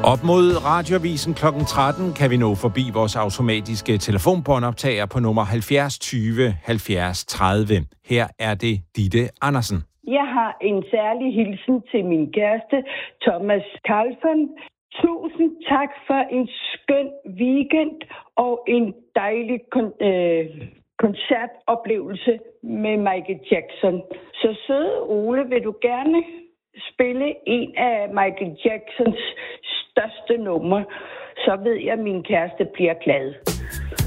Op mod Radioavisen kl. 13 kan vi nå forbi vores automatiske telefonbåndoptager på nummer 70 20 70 30. Her er det Ditte Andersen. Jeg har en særlig hilsen til min kæreste, Thomas Carlson. Tusind tak for en skøn weekend og en dejlig koncertoplevelse med Michael Jackson. Så søde Ole, vil du gerne spille en af Michael Jacksons største numre, så ved jeg, at min kæreste bliver glad.